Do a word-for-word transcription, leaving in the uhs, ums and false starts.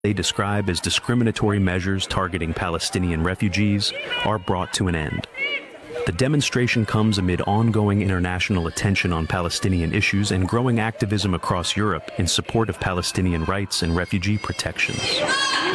they describe as discriminatory measures targeting Palestinian refugees are brought to an end. The demonstration comes amid ongoing international attention on Palestinian issues and growing activism across Europe in support of Palestinian rights and refugee protections.